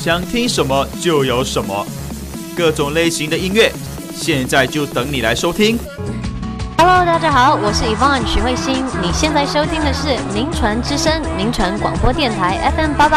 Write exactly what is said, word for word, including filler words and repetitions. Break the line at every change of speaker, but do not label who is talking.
想听什么就有什么，各种类型的音乐，现在就等你来收听。
Hello， 大家好，我是 Yvonne 许慧欣，你现在收听的是名传之声，名传广播电台 F M 八八。